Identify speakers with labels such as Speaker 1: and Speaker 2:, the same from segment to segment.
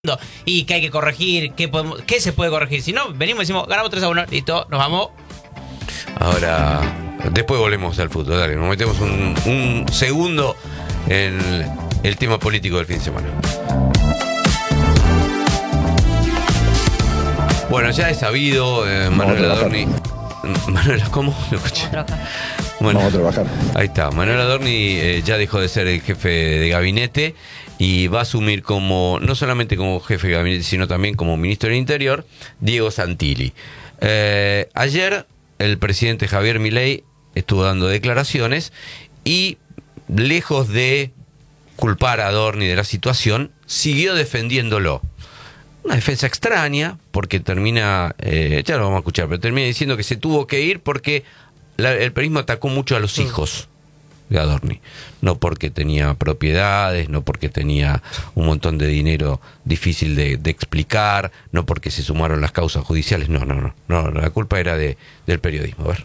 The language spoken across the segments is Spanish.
Speaker 1: y que hay que corregir, qué se puede corregir. Si no, venimos y decimos, ganamos 3-1, listo, nos vamos.
Speaker 2: Ahora, después volvemos al fútbol, dale, nos metemos un segundo en el tema político del fin de semana. Bueno, ya es sabido, Manuel Adorni. Manuel, ¿cómo? Lo escuché. Bueno,
Speaker 3: vamos a trabajar.
Speaker 2: Ahí está, Manuel Adorni ya dejó de ser el jefe de gabinete y va a asumir no solamente como jefe de gabinete, sino también como ministro del Interior, Diego Santilli. Ayer el presidente Javier Milei estuvo dando declaraciones y, lejos de culpar a Adorni de la situación, siguió defendiéndolo. Una defensa extraña, porque termina, ya lo vamos a escuchar, pero termina diciendo que se tuvo que ir porque el peronismo atacó mucho a los hijos de Adorni. No porque tenía propiedades, no porque tenía un montón de dinero difícil de explicar, no porque se sumaron las causas judiciales, no, la culpa era del periodismo. A ver.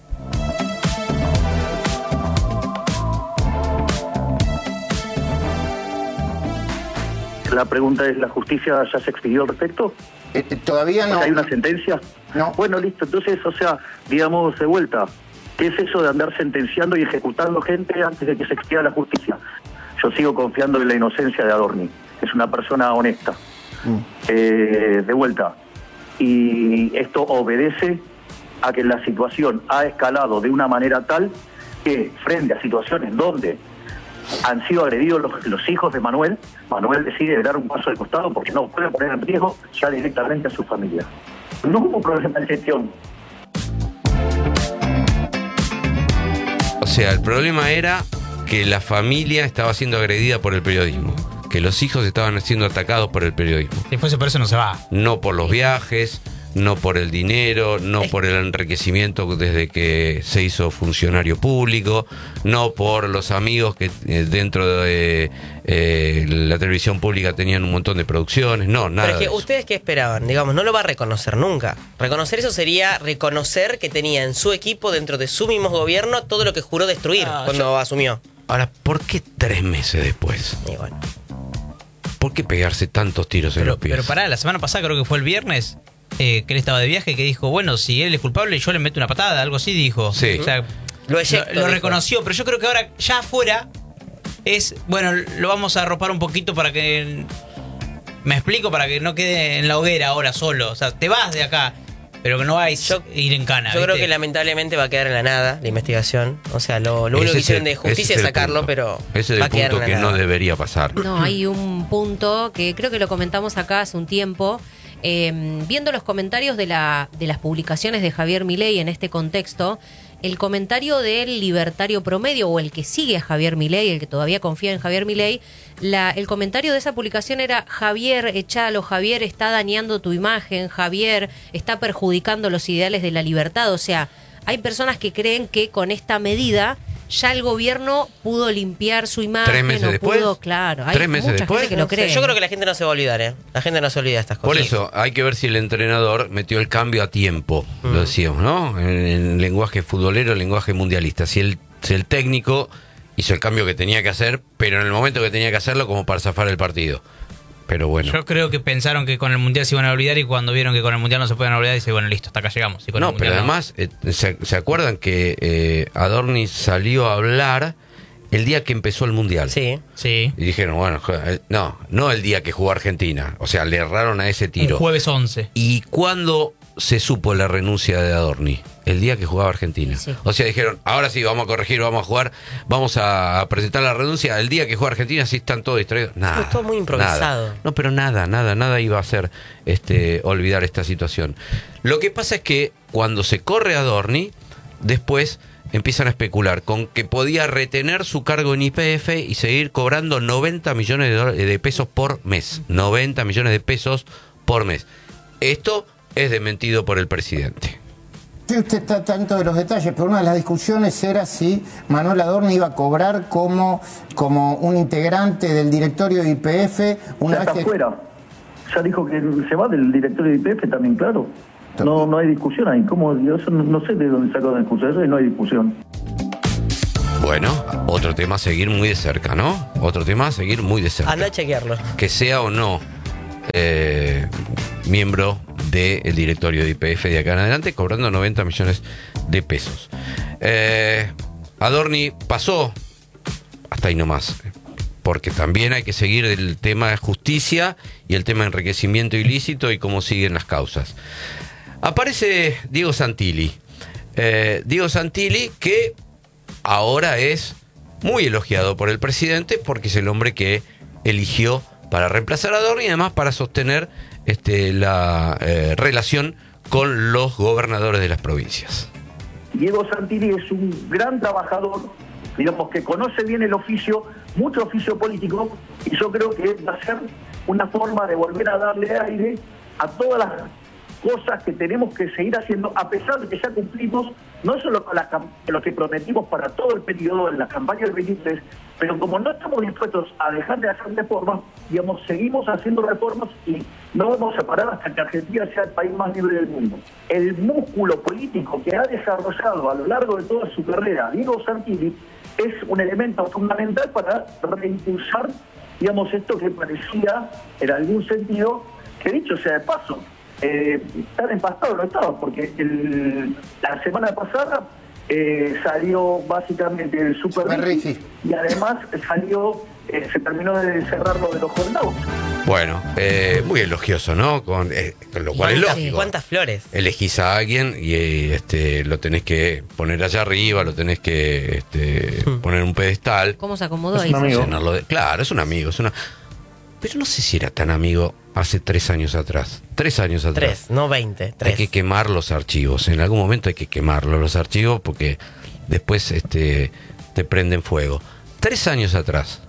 Speaker 4: La pregunta es, ¿la justicia ya se expidió al respecto?
Speaker 3: Todavía no.
Speaker 4: ¿Hay una sentencia?
Speaker 3: No.
Speaker 4: Bueno, listo. Entonces, digamos, de vuelta, ¿qué es eso de andar sentenciando y ejecutando gente antes de que se expida la justicia? Yo sigo confiando en la inocencia de Adorni. Es una persona honesta. De vuelta. Y esto obedece a que la situación ha escalado de una manera tal que, frente a situaciones donde han sido agredidos los hijos de Manuel decide dar un paso al costado porque no puede poner en riesgo ya directamente a su familia. No hubo problema de gestión.
Speaker 2: O sea, el problema era que la familia estaba siendo agredida por el periodismo, que los hijos estaban siendo atacados por el periodismo.
Speaker 1: Si fuese por eso no se va.
Speaker 2: No por los viajes, no por el dinero, no por el enriquecimiento desde que se hizo funcionario público, no por los amigos que dentro de la televisión pública tenían un montón de producciones, no, nada.
Speaker 5: Pero es que ustedes qué esperaban, digamos, no lo va a reconocer nunca. Reconocer eso sería reconocer que tenía en su equipo, dentro de su mismo gobierno, todo lo que juró destruir cuando asumió.
Speaker 2: Ahora, ¿por qué 3 meses después?
Speaker 5: Y bueno.
Speaker 2: ¿Por qué pegarse tantos tiros en los pies?
Speaker 1: Pero pará, la semana pasada creo que fue el viernes, que él estaba de viaje, que dijo, bueno, si él es culpable, yo le meto una patada, algo así dijo.
Speaker 2: Sí.
Speaker 1: O sea, lo reconoció, pero yo creo que ahora ya afuera es, bueno, lo vamos a arropar un poquito para que, me explico, para que no quede en la hoguera ahora solo. O sea, te vas de acá, pero que no vais a ir en cana.
Speaker 5: Yo creo que lamentablemente va a quedar en la nada la investigación. O sea, lo único que hicieron de justicia es sacarlo, pero
Speaker 2: ese es
Speaker 5: va
Speaker 2: el
Speaker 5: a quedar
Speaker 2: punto
Speaker 5: en la
Speaker 2: que
Speaker 5: nada.
Speaker 2: no debería pasar.
Speaker 6: No, hay un punto que creo que lo comentamos acá hace un tiempo. Viendo los comentarios de las publicaciones de Javier Milei en este contexto, el comentario del libertario promedio o el que sigue a Javier Milei, el que todavía confía en Javier Milei, el comentario de esa publicación era: Javier, echalo, Javier está dañando tu imagen, Javier está perjudicando los ideales de la libertad. O sea, hay personas que creen que con esta medida ya el gobierno pudo limpiar su imagen.
Speaker 2: 3 meses después.
Speaker 6: Claro, hay
Speaker 2: 3 meses
Speaker 6: mucha
Speaker 2: después.
Speaker 6: gente que lo cree.
Speaker 5: Yo creo que la gente no se va a olvidar, La gente no se olvida de estas cosas.
Speaker 2: Por eso hay que ver si el entrenador metió el cambio a tiempo, lo decíamos, ¿no? En lenguaje futbolero, lenguaje mundialista. Si el técnico hizo el cambio que tenía que hacer, pero en el momento que tenía que hacerlo como para zafar el partido. Pero bueno.
Speaker 1: Yo creo que pensaron que con el Mundial se iban a olvidar y cuando vieron que con el Mundial no se pueden olvidar, dice, bueno, listo, hasta acá llegamos. Y con
Speaker 2: No, pero además, ¿se acuerdan que Adorni salió a hablar el día que empezó el Mundial?
Speaker 5: Sí.
Speaker 1: Sí.
Speaker 2: Y dijeron, bueno, no el día que jugó Argentina. O sea, le erraron a ese tiro.
Speaker 1: Un jueves 11.
Speaker 2: ¿Y cuándo se supo la renuncia de Adorni? El día que jugaba Argentina.
Speaker 6: Sí.
Speaker 2: O sea, dijeron, ahora sí, vamos a corregir, vamos a jugar, vamos a presentar la renuncia. El día que juega Argentina, sí están todos distraídos. Nada.
Speaker 5: Es todo muy improvisado.
Speaker 2: Nada. No, pero nada iba a hacer olvidar esta situación. Lo que pasa es que cuando se corre Adorni, después empiezan a especular con que podía retener su cargo en YPF y seguir cobrando 90 millones de pesos por mes. 90 millones de pesos por mes. Esto es desmentido por el presidente.
Speaker 3: Sí, usted está tanto de los detalles, pero una de las discusiones era si Manuel Adorni iba a cobrar como un integrante del directorio de YPF una
Speaker 4: Ya
Speaker 3: vez
Speaker 4: está
Speaker 3: que...
Speaker 4: fuera. Ya dijo que se va del directorio de YPF también, claro. No hay discusión ahí. ¿Cómo? Yo no sé de dónde sacó la discusión eso y no hay discusión.
Speaker 2: Bueno, otro tema a seguir muy de cerca, ¿no? Otro tema a seguir muy de cerca.
Speaker 5: Anda a chequearlo.
Speaker 2: Que sea o no miembro del directorio de YPF de acá en adelante, cobrando 90 millones de pesos. Adorni pasó hasta ahí nomás, porque también hay que seguir el tema de justicia y el tema de enriquecimiento ilícito y cómo siguen las causas. Aparece Diego Santilli. Diego Santilli, que ahora es muy elogiado por el presidente porque es el hombre que eligió para reemplazar a Adorni y además para sostener la relación con los gobernadores de las provincias.
Speaker 4: Diego Santilli es un gran trabajador, digamos que conoce bien el oficio, mucho oficio político, y yo creo que va a ser una forma de volver a darle aire a todas las cosas que tenemos que seguir haciendo, a pesar de que ya cumplimos no solo con lo que prometimos para todo el periodo de la campaña del 23, pero como no estamos dispuestos a dejar de hacer reformas, digamos, seguimos haciendo reformas y no vamos a parar hasta que Argentina sea el país más libre del mundo. El músculo político que ha desarrollado a lo largo de toda su carrera Diego Santilli es un elemento fundamental para reimpulsar, digamos, esto que parecía, en algún sentido, que dicho sea de paso, tan empastado no estaba, porque la semana pasada salió básicamente el Super Ricky, y además se terminó de cerrar lo de los jornados.
Speaker 2: Bueno, muy elogioso, ¿no? Con lo cual es lógico.
Speaker 5: ¿Cuántas flores? Elegís
Speaker 2: a alguien y lo tenés que poner allá arriba, lo tenés que poner en un pedestal.
Speaker 6: ¿Cómo se acomodó
Speaker 2: ahí? Claro, es un amigo. Pero no sé si era tan amigo hace 3 años atrás. 3 años atrás.
Speaker 5: 3, no 20. 3.
Speaker 2: Hay que quemar los archivos. En algún momento hay que quemarlos los archivos porque después te prenden fuego. 3 años atrás,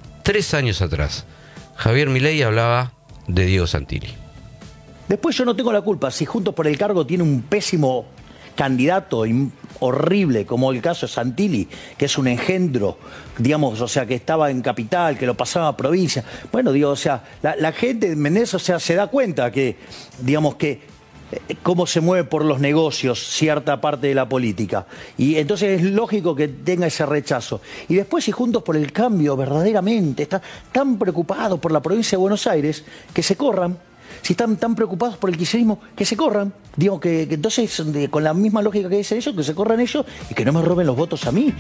Speaker 2: Javier Milei hablaba de Diego Santilli.
Speaker 7: Después yo no tengo la culpa. Si Juntos por el Cargo tiene un pésimo candidato horrible, como el caso de Santilli, que es un engendro, digamos, o sea, que estaba en capital, que lo pasaba a provincia. Bueno, digo, o sea, la gente de Menezes, o sea, se da cuenta que, digamos, que cómo se mueve por los negocios cierta parte de la política. Y entonces es lógico que tenga ese rechazo. Y después, si Juntos por el Cambio verdaderamente está tan preocupado por la provincia de Buenos Aires, que se corran. Si están tan preocupados por el kirchnerismo, que se corran. Digo que entonces, con la misma lógica que dicen ellos, que se corran ellos y que no me roben los votos a mí.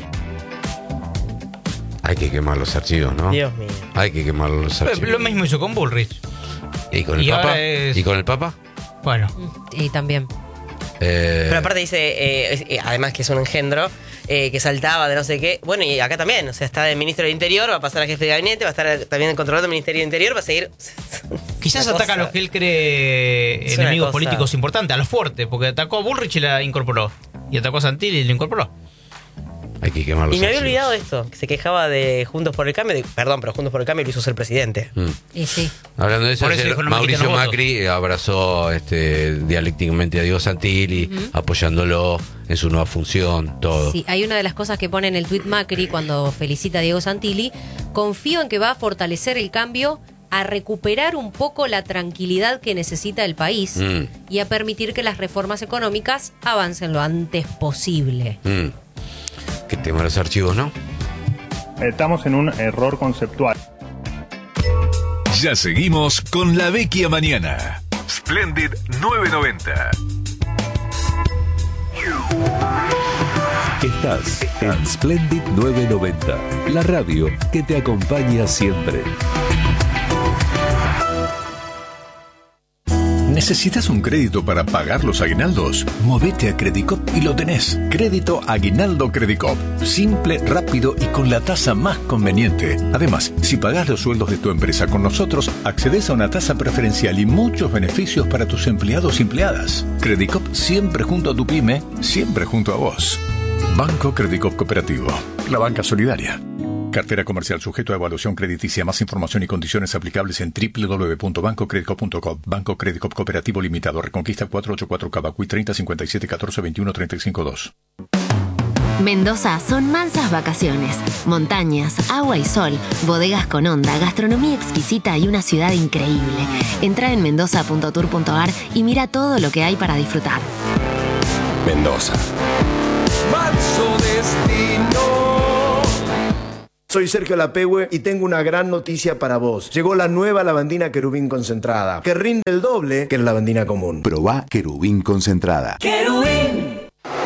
Speaker 2: Hay que quemar los archivos, ¿no?
Speaker 5: Dios mío.
Speaker 2: Hay que quemar los archivos.
Speaker 1: Lo mismo hizo con Bullrich.
Speaker 2: ¿Y con el Papa? ¿Y con el Papa?
Speaker 1: Bueno.
Speaker 6: Y también.
Speaker 5: Pero aparte dice, además que es un engendro, que saltaba de no sé qué. Bueno, y acá también, o sea, está de ministro del Interior, va a pasar a jefe de gabinete, va a estar también controlando el Ministerio del Interior, va a seguir.
Speaker 1: Quizás ataca a los que él cree enemigos políticos importantes, a los fuertes, porque atacó a Bullrich y la incorporó. Y atacó a Santilli y la incorporó.
Speaker 2: Hay que quemar los
Speaker 5: Y me había
Speaker 2: archivos.
Speaker 5: olvidado de esto, que se quejaba de Juntos por el Cambio. Perdón, pero Juntos por el Cambio lo hizo ser presidente.
Speaker 6: Y sí.
Speaker 2: Hablando de eso,
Speaker 1: Por eso dijo, no me
Speaker 2: Mauricio
Speaker 1: quiten los
Speaker 2: Macri abrazó dialécticamente a Diego Santilli, apoyándolo en su nueva función, todo.
Speaker 6: Sí, hay una de las cosas que pone en el tuit Macri cuando felicita a Diego Santilli: confío en que va a fortalecer el cambio, a recuperar un poco la tranquilidad que necesita el país y a permitir que las reformas económicas avancen lo antes posible.
Speaker 2: Que tema los archivos, ¿no?
Speaker 8: Estamos en un error conceptual.
Speaker 9: Ya seguimos con La Vecchia Mañana. Splendid 990. Estás en Splendid 990, la radio que te acompaña siempre. ¿Necesitas un crédito para pagar los aguinaldos? Movete a Credicop y lo tenés. Crédito Aguinaldo Credicop. Simple, rápido y con la tasa más conveniente. Además, si pagás los sueldos de tu empresa con nosotros, accedes a una tasa preferencial y muchos beneficios para tus empleados y empleadas. Credicop siempre junto a tu pyme, siempre junto a vos. Banco Credicop Cooperativo. La banca solidaria. Cartera comercial sujeto a evaluación crediticia. Más información y condiciones aplicables en www.bancocredicop.com. Banco Credicop Cooperativo Limitado. Reconquista 484 Cavacuy 30 57 14 21 35 2.
Speaker 10: Mendoza son mansas vacaciones, montañas, agua y sol, bodegas con onda, gastronomía exquisita y una ciudad increíble. Entra en mendoza.tour.ar y mira todo lo que hay para disfrutar.
Speaker 11: Mendoza. Manso destino. Soy Sergio Lapehue y tengo una gran noticia para vos. Llegó la nueva lavandina Querubín concentrada, que rinde el doble que la lavandina común.
Speaker 12: Probá Querubín concentrada.
Speaker 13: ¡Querubín!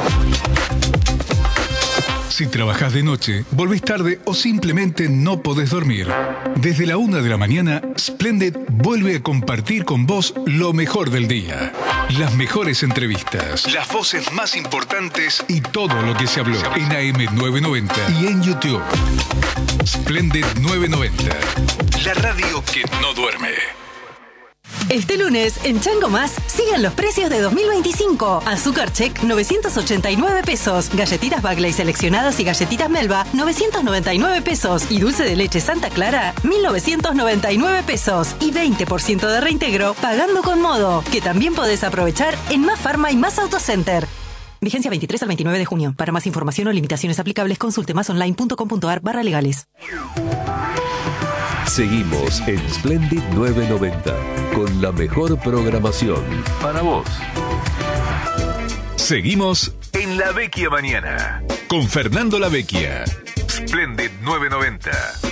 Speaker 14: Si trabajás de noche, volvés tarde o simplemente no podés dormir. Desde la 1 de la mañana, Splendid vuelve a compartir con vos lo mejor del día. Las mejores entrevistas, las voces más importantes y todo lo que se habló en AM990 y en YouTube. Splendid 990, la radio que no duerme.
Speaker 15: Este lunes, en Chango Más, sigan los precios de 2025. Azúcar Check, 989 pesos. Galletitas Bagley seleccionadas y galletitas Melba, 999 pesos. Y dulce de leche Santa Clara, 1999 pesos. Y 20% de reintegro, pagando con Modo, que también podés aprovechar en Más Pharma y Más Autocenter. Vigencia 23 al 29 de junio. Para más información o limitaciones aplicables, consulte masonline.com.ar/legales.
Speaker 16: Seguimos en Splendid 990 con la mejor programación para vos.
Speaker 14: Seguimos en La Vecchia Mañana con Fernando La Vecchia. Splendid 990.